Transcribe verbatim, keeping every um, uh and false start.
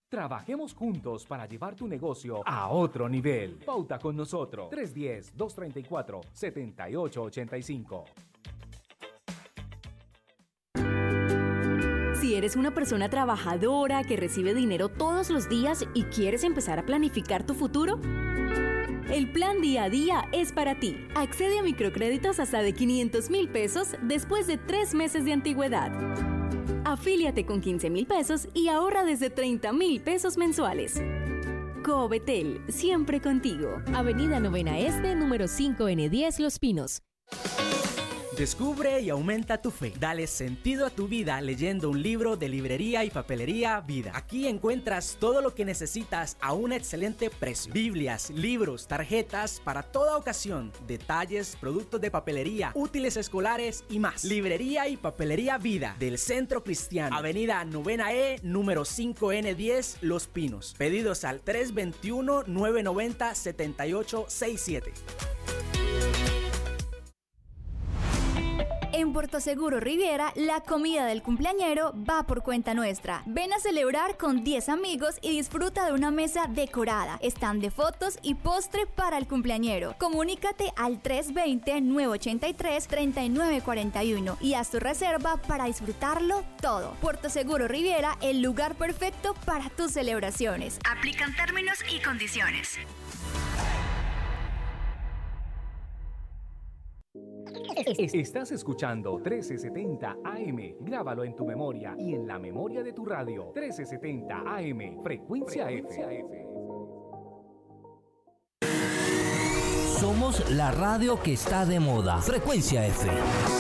Trabajemos juntos para llevar tu negocio a otro nivel. Pauta con nosotros. tres uno cero, dos tres cuatro, siete ocho ocho cinco. Si eres una persona trabajadora que recibe dinero todos los días y quieres empezar a planificar tu futuro, el Plan Día a Día es para ti. Accede a microcréditos hasta de quinientos mil pesos después de tres meses de antigüedad. Afíliate con quince mil pesos y ahorra desde treinta mil pesos mensuales. Cobetel, siempre contigo. Avenida Novena Este, número cinco N diez, Los Pinos. Descubre y aumenta tu fe. Dale sentido a tu vida leyendo un libro de Librería y Papelería Vida. Aquí encuentras todo lo que necesitas a un excelente precio. Biblias, libros, tarjetas para toda ocasión, detalles, productos de papelería, útiles escolares y más. Librería y Papelería Vida del Centro Cristiano. Avenida Novena E, número cinco N diez, Los Pinos. Pedidos al tres dos uno, nueve nueve cero, siete ocho seis siete. En Puerto Seguro Riviera, la comida del cumpleañero va por cuenta nuestra. Ven a celebrar con diez amigos y disfruta de una mesa decorada, stand de fotos y postre para el cumpleañero. Comunícate al tres dos cero, nueve ocho tres, tres nueve cuatro uno y haz tu reserva para disfrutarlo todo. Puerto Seguro Riviera, el lugar perfecto para tus celebraciones. Aplican términos y condiciones. Estás escuchando trece setenta A M. Grábalo en tu memoria y en la memoria de tu radio. trece setenta A M, Frecuencia, Frecuencia F. F. Somos la radio que está de moda. Frecuencia F.